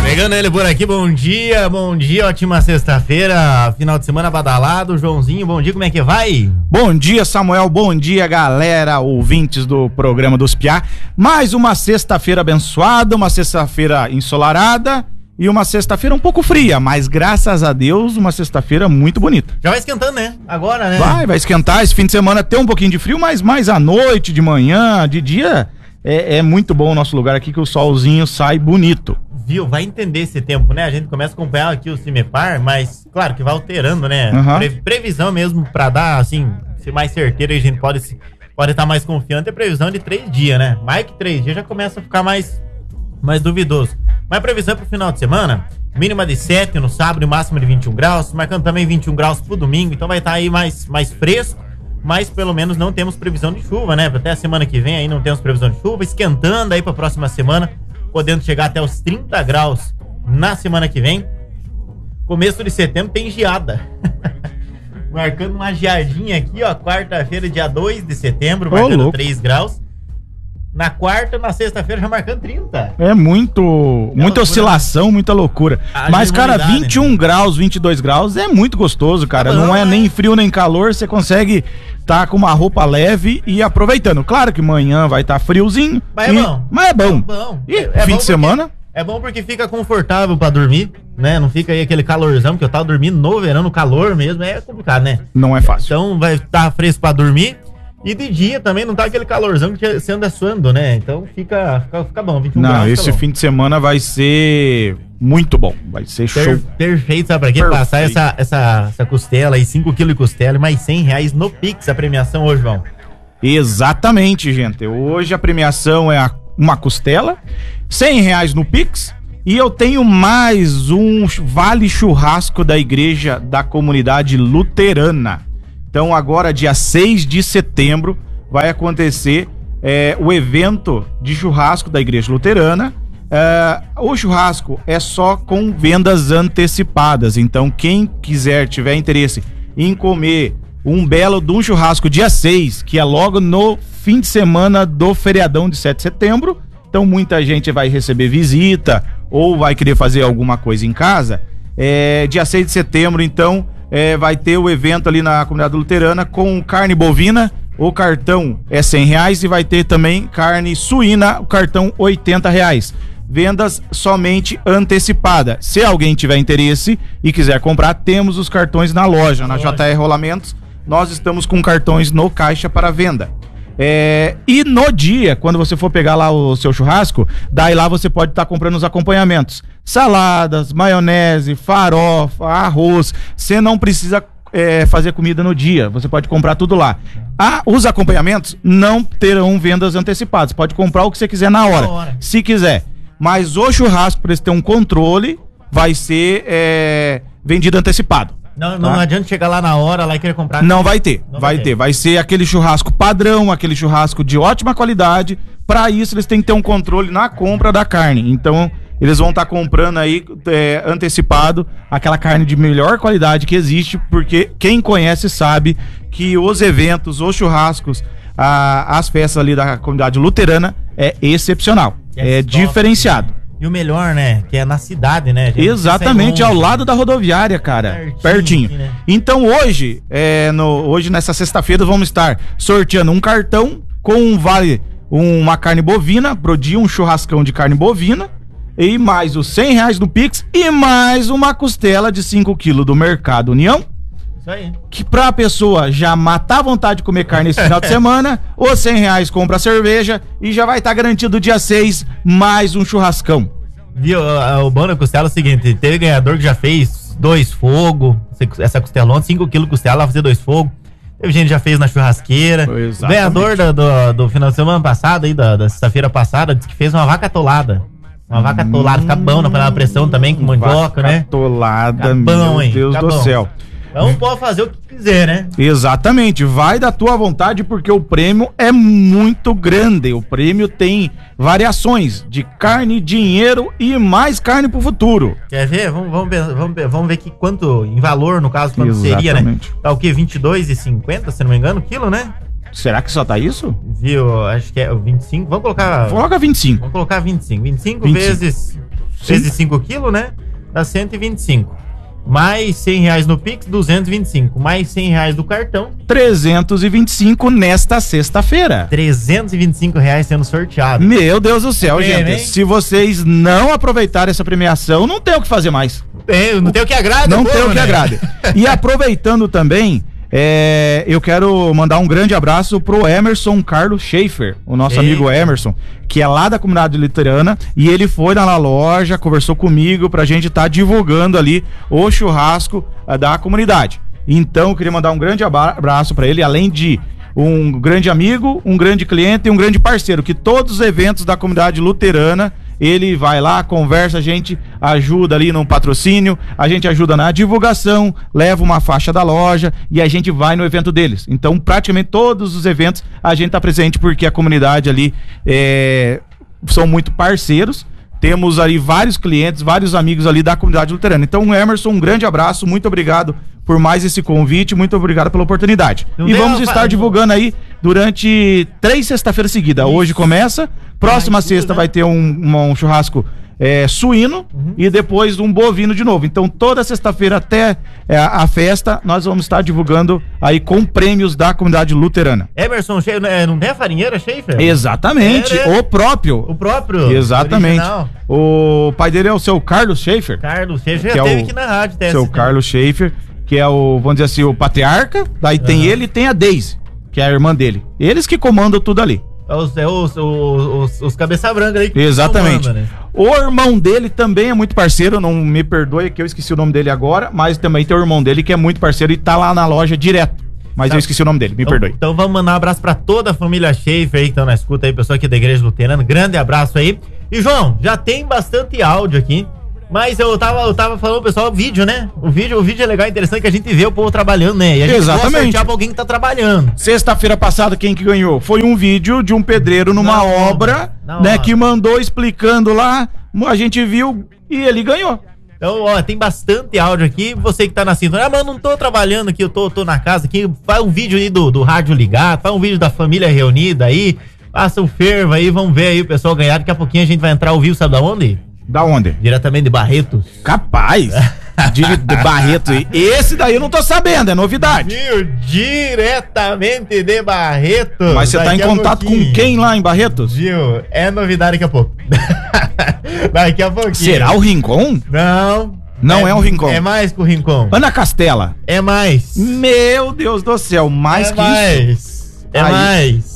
Pegando ele por aqui, bom dia, ótima sexta-feira, final de semana badalado. Joãozinho, bom dia, como é que vai? Bom dia, Samuel, bom dia, galera, ouvintes do programa dos Piá. Mais uma sexta-feira abençoada, uma sexta-feira ensolarada e uma sexta-feira um pouco fria, mas graças a Deus, uma sexta-feira muito bonita. Já vai esquentando, né? Agora, né? Vai esquentar, esse fim de semana tem um pouquinho de frio, mas mais à noite, de manhã, de dia, é muito bom o nosso lugar aqui, que o solzinho sai bonito. Viu, vai entender esse tempo, né? A gente começa a acompanhar aqui o CIMEPAR, mas claro que vai alterando, né? Previsão mesmo pra dar, assim, ser mais certeiro, e a gente pode estar mais confiante, é previsão de 3 dias, né? Mais que 3 dias já começa a ficar mais duvidoso. Mas a previsão pro final de semana, mínima de 7 no sábado e máxima de 21 graus, marcando também 21 graus pro domingo, então vai estar aí mais fresco, mas pelo menos não temos previsão de chuva, né? Até a semana que vem aí não temos previsão de chuva, esquentando aí pra próxima semana, podendo chegar até os 30 graus na semana que vem. Começo de setembro tem geada. Marcando uma geadinha aqui, ó, quarta-feira, dia 2 de setembro, marcando 3 graus. Na quarta, na sexta-feira, já marcando 30. É muita oscilação, muita loucura. Mas, cara, 21 graus, 22 graus é muito gostoso, cara. Não é nem frio nem calor, você consegue tá com uma roupa leve e aproveitando. Claro que amanhã vai estar friozinho. Mas é bom. Mas é bom. E fim de semana? É bom porque fica confortável pra dormir, né? Não fica aí aquele calorzão, porque eu tava dormindo no verão, no calor mesmo, é complicado, né? Não é fácil. Então vai estar fresco pra dormir. E de dia também não tá aquele calorzão que você anda suando, né? Então fica bom, 21 graus. Não, esse fim de semana vai ser muito bom. Vai ser show. Perfeito, sabe pra quê? Passar essa costela aí, 5 kg de costela e mais R$100 no Pix, a premiação hoje, João. Exatamente, gente. Hoje a premiação é uma costela, R$100 no Pix. E eu tenho mais um vale churrasco da igreja da comunidade luterana. Então agora, dia 6 de setembro, vai acontecer o evento de churrasco da Igreja Luterana. O churrasco é só com vendas antecipadas. Então quem tiver interesse em comer um belo de um churrasco dia 6, que é logo no fim de semana do feriadão de 7 de setembro, então muita gente vai receber visita ou vai querer fazer alguma coisa em casa. Dia 6 de setembro, então, vai ter o evento ali na comunidade luterana com carne bovina, o cartão é R$100 e vai ter também carne suína, o cartão R$80. Vendas somente antecipada. Se alguém tiver interesse e quiser comprar, temos os cartões na loja, na JR Rolamentos. Nós estamos com cartões no caixa para venda. E no dia, quando você for pegar lá o seu churrasco, daí lá você pode estar comprando os acompanhamentos. Saladas, maionese, farofa, arroz. Você não precisa fazer comida no dia, você pode comprar tudo lá. Os acompanhamentos não terão vendas antecipadas. Pode comprar o que você quiser na hora. Se quiser. Mas o churrasco, para eles terem um controle, vai ser vendido antecipado. Não adianta chegar lá na hora lá e querer comprar. Não vai ter. Vai ser aquele churrasco padrão, aquele churrasco de ótima qualidade. Para isso, eles têm que ter um controle na compra da carne. Então, eles vão estar comprando aí antecipado aquela carne de melhor qualidade que existe, porque quem conhece sabe que os eventos, os churrascos, as festas ali da comunidade luterana é excepcional. É diferenciado. E o melhor, né? Que é na cidade, né? Exatamente, ao lado da rodoviária, cara. Pertinho. Aqui, né? Então hoje, nessa sexta-feira, vamos estar sorteando um cartão com uma carne bovina, pro dia, um churrascão de carne bovina, e mais os R$100 no Pix, e mais uma costela de 5 kg do Mercado União. Isso aí. Que pra pessoa já matar a vontade de comer carne esse final de semana, os R$100 compra a cerveja e já vai estar garantido dia 6 mais um churrascão. Viu, o bom da costela é o seguinte, teve ganhador que já fez 2 fogos, essa costelona, 5 kg de costela, vai fazer 2 fogos. Teve gente que já fez na churrasqueira. O ganhador do final de semana passado, aí, da sexta-feira passada, disse que fez uma vaca atolada. Uma vaca atolada, fica bom na panela de pressão também, com mandioca, né? Atolada, meu Deus do céu. Então pode fazer o que quiser, né? Exatamente, vai da tua vontade, porque o prêmio é muito grande. O prêmio tem variações de carne, dinheiro e mais carne pro futuro. Quer ver? Vamos ver aqui quanto, em valor, no caso, quanto seria, né? Tá o quê? R$22,50, se não me engano, quilo, né? Será que só tá isso? Viu, acho que é o 25. Vamos colocar... Coloca 25. Vamos colocar 25. 25 vezes vezes 5 quilos, né? Dá 125. Mais R$100 no Pix, 225. Mais R$100 do cartão, 325 nesta sexta-feira. R$325 sendo sorteado. Meu Deus do céu, gente. Hein? Se vocês não aproveitarem essa premiação, não tem o que fazer mais. Não tem o que agrade. Não tem o que agrade. E aproveitando também, eu quero mandar um grande abraço pro Emerson Carlos Schaefer, o nosso amigo Emerson, que é lá da comunidade luterana, e ele foi lá na loja, conversou comigo pra gente estar divulgando ali o churrasco da comunidade. Então eu queria mandar um grande abraço pra ele, além de um grande amigo, um grande cliente e um grande parceiro, que todos os eventos da comunidade luterana ele vai lá, conversa, a gente ajuda ali no patrocínio, a gente ajuda na divulgação, leva uma faixa da loja e a gente vai no evento deles. Então, praticamente todos os eventos a gente tá presente porque a comunidade ali são muito parceiros. Temos ali vários clientes, vários amigos ali da comunidade luterana. Então, Emerson, um grande abraço, muito obrigado por mais esse convite, muito obrigado pela oportunidade. E vamos estar divulgando aí durante 3 sexta-feiras seguidas. Hoje começa, próxima sexta vai ter um churrasco suíno e depois um bovino de novo. Então toda sexta-feira até a festa nós vamos estar divulgando aí com prêmios da comunidade luterana. Emerson, não tem a farinheira, Schaefer? Exatamente, o próprio. Exatamente. Original. O pai dele é o seu Carlos Schaefer. Carlos Schaefer, já teve aqui na rádio. Seu Carlos Schaefer, que é o, vamos dizer assim, o patriarca. Daí tem ele e tem a Daisy, que é a irmã dele. Eles que comandam tudo ali. Os cabeça branca aí. Exatamente. Comanda, né? O irmão dele também é muito parceiro, não me perdoe que eu esqueci o nome dele agora, mas também tem o irmão dele que é muito parceiro e tá lá na loja direto. Mas eu esqueci o nome dele, me perdoe. Então vamos mandar um abraço pra toda a família Schaefer aí que estão na escuta aí, pessoal aqui da Igreja Luterana. Grande abraço aí. E João, já tem bastante áudio aqui. Mas eu tava falando, pessoal, o vídeo, né? O vídeo é legal, interessante que a gente vê o povo trabalhando, né? E a gente gosta de sortear pra alguém que tá trabalhando. Sexta-feira passada, quem que ganhou? Foi um vídeo de um pedreiro numa obra, né? Que mandou explicando lá, a gente viu e ele ganhou. Então, ó, tem bastante áudio aqui. Você que tá na sintonia, mas eu não tô trabalhando aqui, eu tô na casa aqui. Faz um vídeo aí do rádio ligado, faz um vídeo da família reunida aí. Faça o fervo aí, vamos ver aí o pessoal ganhar. Daqui a pouquinho a gente vai entrar ao vivo, sabe da onde? Da onde? Diretamente de Barretos. Capaz! de Barretos. Esse daí eu não tô sabendo, é novidade. Diretamente de Barretos. Mas você tá em contato com quem lá em Barretos? Gil, é novidade daqui a pouco. Daqui a pouquinho. Será o Rincon? Não. Não é o Rincon. É mais que o Rincon. Ana Castela. É mais. Meu Deus do céu, mais que isso. É mais.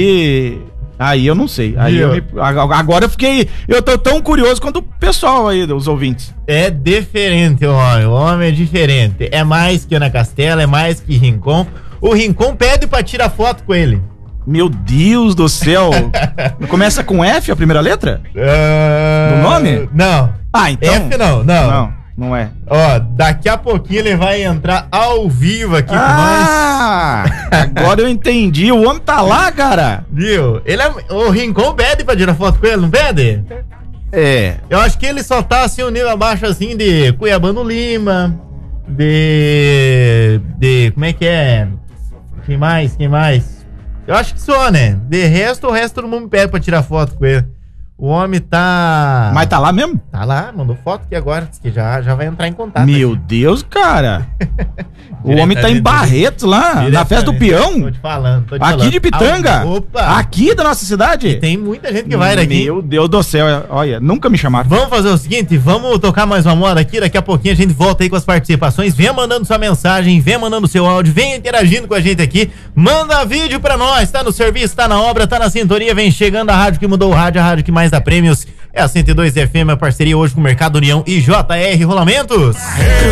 Aí eu não sei. Agora eu tô tão curioso quanto o pessoal aí, os ouvintes. É diferente, o homem é diferente. É mais que Ana Castela, é mais que Rincon. O Rincon pede pra tirar foto com ele. Meu Deus do céu. Começa com F a primeira letra? Do nome? Não. Ah, então. F não é. Ó, daqui a pouquinho ele vai entrar ao vivo aqui com nós. Agora eu entendi. O homem tá lá, cara. Viu? O Rincon pede pra tirar foto com ele, não pede? É. Eu acho que ele só tá assim, um nível abaixo assim de Cuiabano Lima, como é que é? Quem mais? Eu acho que só, né? De resto, o resto todo mundo pede pra tirar foto com ele. O homem tá... Mas tá lá mesmo? Tá lá, mandou foto aqui agora, que já vai entrar em contato. Meu aqui. Deus, cara. O homem tá em Barretos lá, na festa do peão. Tô te falando. Aqui de Pitanga. Opa. Aqui da nossa cidade. E tem muita gente que vai daqui. Meu Deus do céu, olha, nunca me chamaram. Vamos fazer o seguinte, vamos tocar mais uma moda aqui, daqui a pouquinho a gente volta aí com as participações. Venha mandando sua mensagem, venha mandando seu áudio, venha interagindo com a gente aqui. Manda vídeo pra nós, tá no serviço, tá na obra, tá na sintonia, vem chegando a rádio que mudou o rádio, a rádio que mais dá prêmios. É a 102 FM, a parceria hoje com o Mercado União e JR Rolamentos.